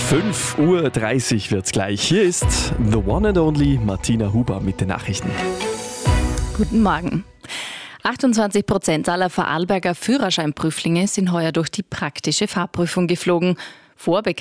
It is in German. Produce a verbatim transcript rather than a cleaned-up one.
fünf Uhr dreißig wird's gleich. Hier ist the one and only Martina Huber mit den Nachrichten. Guten Morgen. achtundzwanzig Prozent aller Vorarlberger Führerscheinprüflinge sind heuer durch die praktische Fahrprüfung geflogen. Vorbekannt